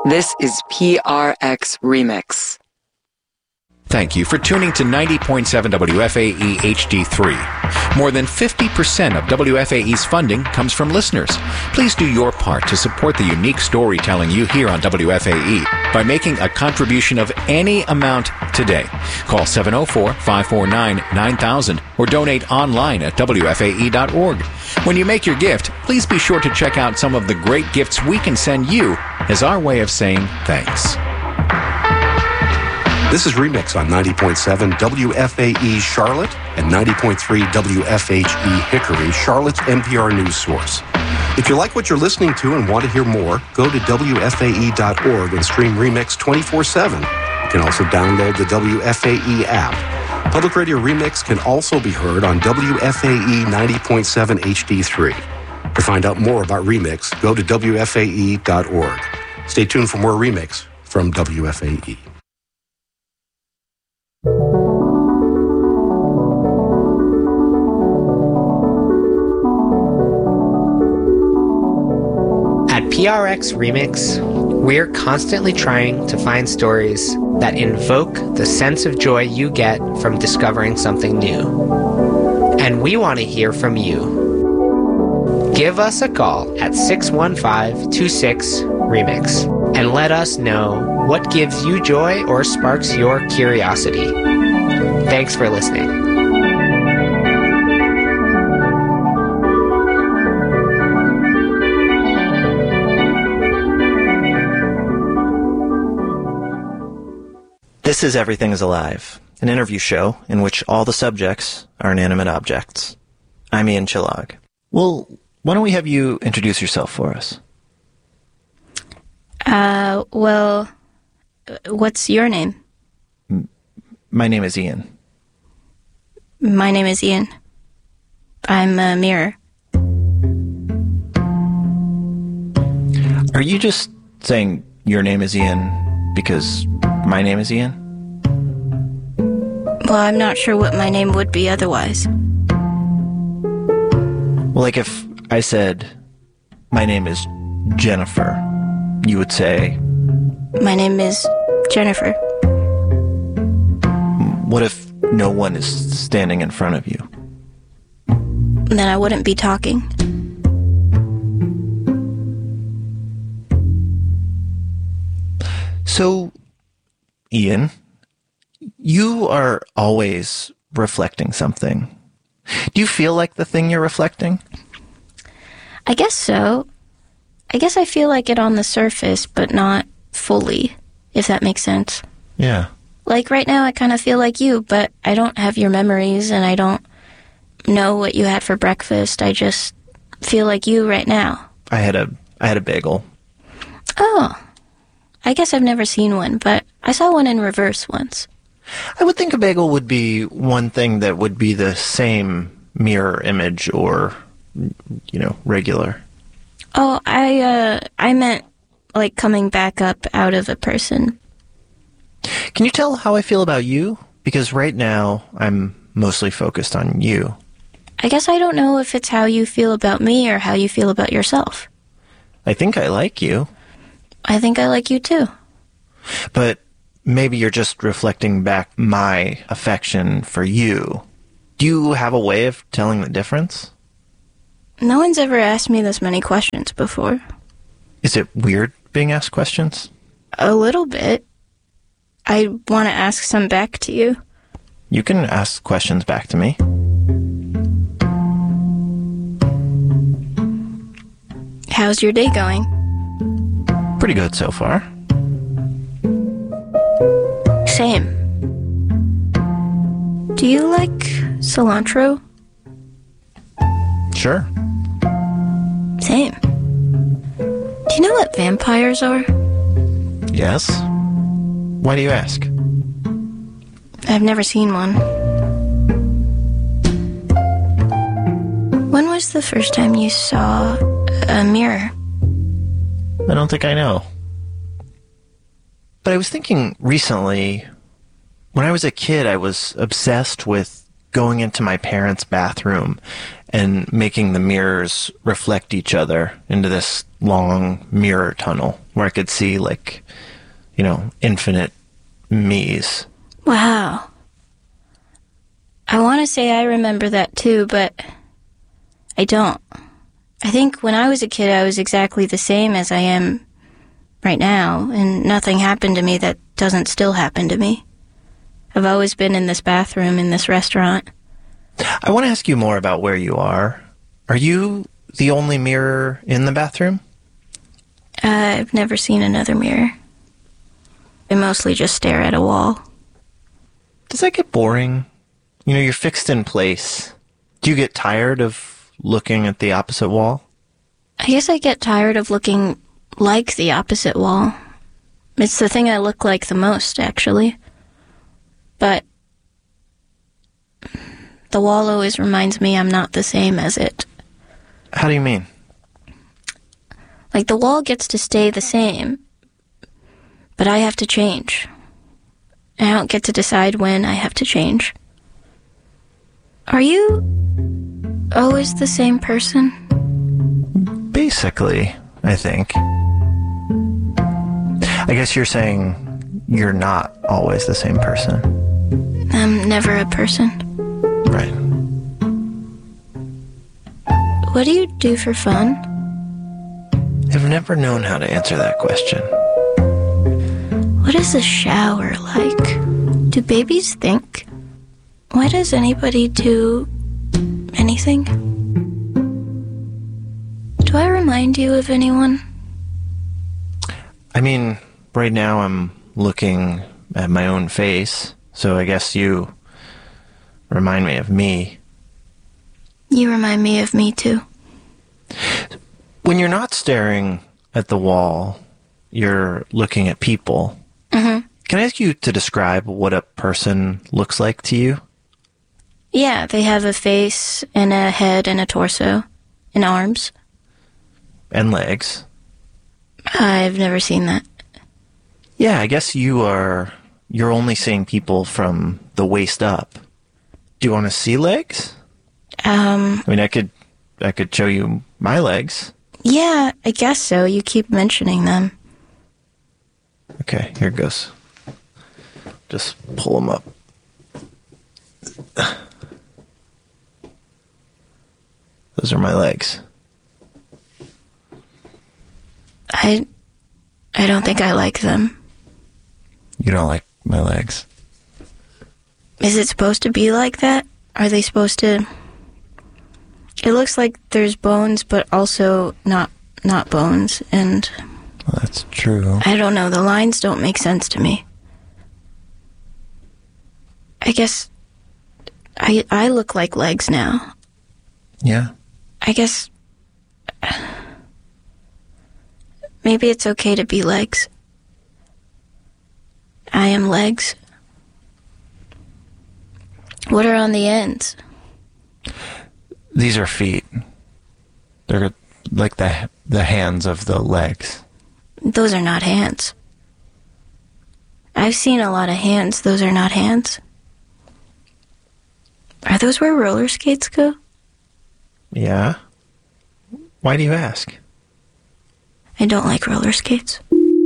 This is PRX Remix. Thank you for tuning to 90.7 WFAE HD3. More than 50% of WFAE's funding comes from listeners. Please do your part to support the unique storytelling you hear on WFAE by making a contribution of any amount today. Call 704-549-9000 or donate online at WFAE.org. When you make your gift, please be sure to check out some of the great gifts we can send you as our way of saying thanks. This is Remix on 90.7 WFAE Charlotte and 90.3 WFHE Hickory, Charlotte's NPR news source. If you like what you're listening to and want to hear more, go to WFAE.org and stream Remix 24/7. You can also download the WFAE app. Public Radio Remix can also be heard on WFAE 90.7 HD3. To find out more about Remix, go to WFAE.org. Stay tuned for more Remix from WFAE. At PRX Remix, we're constantly trying to find stories that invoke the sense of joy you get from discovering something new. And we want to hear from you. Give us a call at 615-26-REMIX and let us know what gives you joy or sparks your curiosity. Thanks for listening. This is Everything is Alive, an interview show in which all the subjects are inanimate objects. I'm Ian Chillag. Well, why don't we have you introduce yourself for us? Well, what's your name? My name is Ian. My name is Ian. I'm a mirror. Are you just saying your name is Ian because my name is Ian? Well, I'm not sure what my name would be otherwise. Well, like if I said, my name is Jennifer, you would say... My name is Jennifer. What if no one is standing in front of you? Then I wouldn't be talking. So, Ian, you are always reflecting something. Do you feel like the thing you're reflecting? I guess so. I guess I feel like it on the surface, but not fully, if that makes sense. Yeah. Like right now I kind of feel like you, but I don't have your memories and I don't know what you had for breakfast. I just feel like you right now. I had a bagel. Oh. I guess I've never seen one, but I saw one in reverse once. I would think a bagel would be one thing that would be the same mirror image or, regular. Oh, I meant like coming back up out of a person. Can you tell how I feel about you? Because right now I'm mostly focused on you. I guess I don't know if it's how you feel about me or how you feel about yourself. I think I like you. I think I like you too. But maybe you're just reflecting back my affection for you. Do you have a way of telling the difference? No one's ever asked me this many questions before. Is it weird being asked questions? A little bit. I want to ask some back to you. You can ask questions back to me. How's your day going? Pretty good so far. Same. Do you like cilantro? Sure. Same. Do you know what vampires are? Yes. Why do you ask? I've never seen one. When was the first time you saw a mirror? I don't think I know. But I was thinking recently, when I was a kid, I was obsessed with going into my parents' bathroom and making the mirrors reflect each other into this long mirror tunnel where I could see, like, you know, infinite me's. Wow. I want to say I remember that too, but I don't. I think when I was a kid, I was exactly the same as I am right now, and nothing happened to me that doesn't still happen to me. I've always been in this bathroom in this restaurant. I want to ask you more about where you are. Are you the only mirror in the bathroom? I've never seen another mirror. I mostly just stare at a wall. Does that get boring? You know, you're fixed in place. Do you get tired of looking at the opposite wall? I guess I get tired of looking like the opposite wall. It's the thing I look like the most, actually. But the wall always reminds me I'm not the same as it. How do you mean? Like, the wall gets to stay the same, but I have to change. I don't get to decide when I have to change. Are you always the same person? Basically, I think. I guess you're saying you're not always the same person. I'm never a person. Right. What do you do for fun? I've never known how to answer that question. What is a shower like? Do babies think? Why does anybody do anything? Do I remind you of anyone? I mean, right now I'm looking at my own face, so I guess you remind me of me. You remind me of me, too. When you're not staring at the wall, you're looking at people. Mm-hmm. Can I ask you to describe what a person looks like to you? Yeah, they have a face and a head and a torso and arms. And legs. I've never seen that. Yeah, I guess you're only seeing people from the waist up. Do you want to see legs? I mean, I could show you my legs. Yeah, I guess so. You keep mentioning them. Okay, here it goes. Just pull them up. Those are my legs. I don't think I like them. You don't like my legs? Is it supposed to be like that? Are they supposed to... It looks like there's bones, but also not bones, and... Well, that's true. I don't know, the lines don't make sense to me. I guess... I look like legs now. Yeah. I guess... Maybe it's okay to be legs. I am legs. What are on the ends? These are feet. They're like the hands of the legs. Those are not hands. I've seen a lot of hands. Those are not hands. Are those where roller skates go? Yeah. Why do you ask? I don't like roller skates.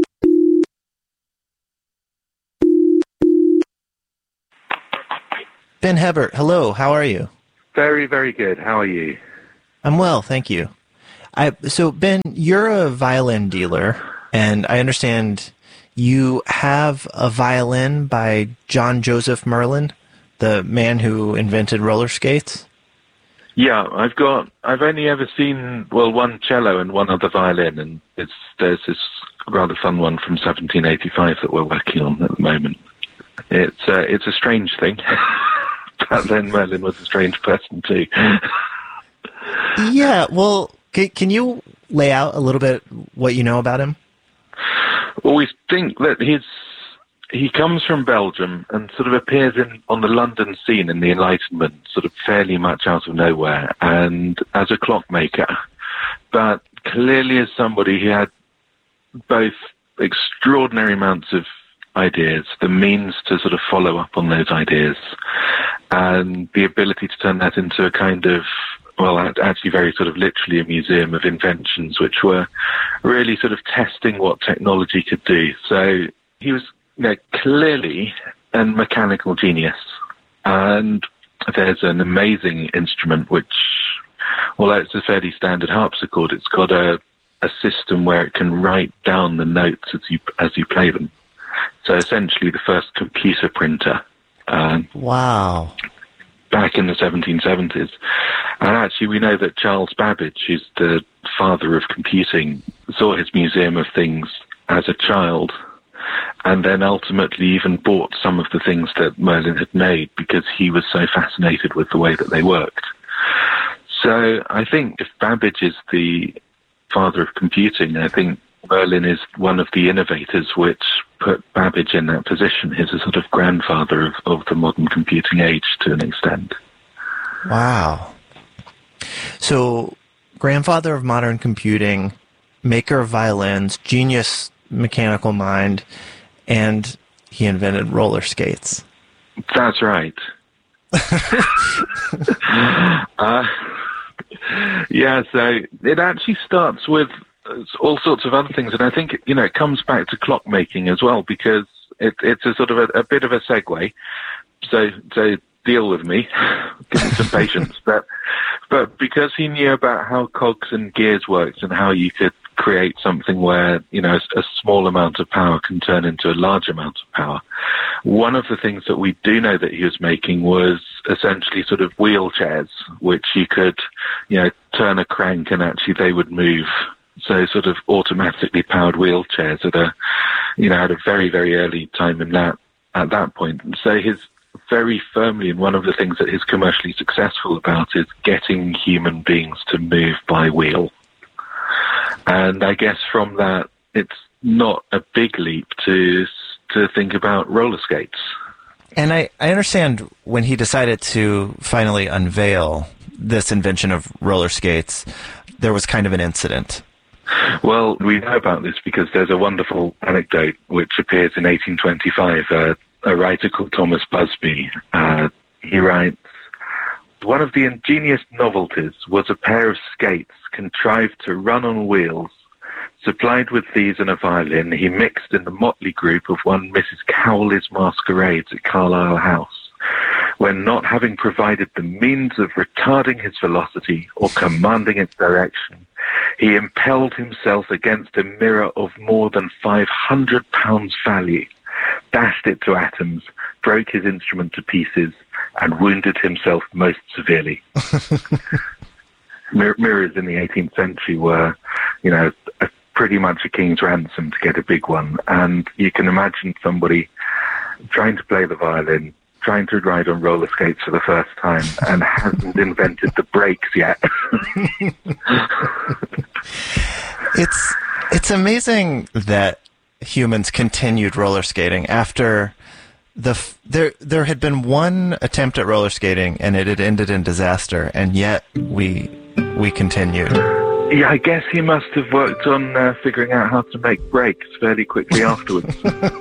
Ben Hebert, hello, how are you? Very, very good. How are you? I'm well, thank you. So, Ben, you're a violin dealer, and I understand you have a violin by John Joseph Merlin, the man who invented roller skates. Yeah, I've only ever seen, one cello and one other violin, and there's this rather fun one from 1785 that we're working on at the moment. It's a strange thing. But then Merlin was a strange person too. Yeah, well, can you lay out a little bit what you know about him? Well, we think that he comes from Belgium and sort of appears on the London scene in the Enlightenment, sort of fairly much out of nowhere, and as a clockmaker, but clearly as somebody who had both extraordinary amounts of ideas, the means to sort of follow up on those ideas, and the ability to turn that into a kind of, well, actually very sort of literally a museum of inventions, which were really sort of testing what technology could do. So he was, clearly a mechanical genius. And there's an amazing instrument which, although it's a fairly standard harpsichord, it's got a system where it can write down the notes as you play them. So essentially the first computer printer. Wow. Back in the 1770s. And actually we know that Charles Babbage, who's the father of computing, saw his Museum of Things as a child, and then ultimately even bought some of the things that Merlin had made because he was so fascinated with the way that they worked. So I think if Babbage is the father of computing, I think Merlin is one of the innovators which put Babbage in that position. He's a sort of grandfather of the modern computing age to an extent. Wow. So, grandfather of modern computing, maker of violins, genius mechanical mind, and he invented roller skates. That's right. Yeah, so it actually starts with all sorts of other things, and I think it comes back to clockmaking as well, because it's a sort of a bit of a segue. So deal with me, give me some patience. But because he knew about how cogs and gears worked and how you could create something where a small amount of power can turn into a large amount of power. One of the things that we do know that he was making was essentially sort of wheelchairs, which you could turn a crank and actually they would move. So sort of automatically powered wheelchairs at a very, very early time at that point. So he's very firmly, and one of the things that he's commercially successful about is getting human beings to move by wheel. And I guess from that, it's not a big leap to think about roller skates. And I understand when he decided to finally unveil this invention of roller skates, there was kind of an incident. Well, we know about this because there's a wonderful anecdote which appears in 1825. A writer called Thomas Busby, he writes, "One of the ingenious novelties was a pair of skates contrived to run on wheels. Supplied with these and a violin, he mixed in the motley group of one Mrs. Cowley's masquerades at Carlisle House, when not having provided the means of retarding his velocity or commanding its direction, he impelled himself against a mirror of more than 500 pounds value, dashed it to atoms, broke his instrument to pieces, and wounded himself most severely." Mirrors in the 18th century were, pretty much a king's ransom to get a big one. And you can imagine somebody trying to play the violin, trying to ride on roller skates for the first time, and hasn't invented the brakes yet. It's amazing that humans continued roller skating after there had been one attempt at roller skating and it had ended in disaster, and yet we continued. Yeah, I guess he must have worked on figuring out how to make brakes fairly quickly afterwards.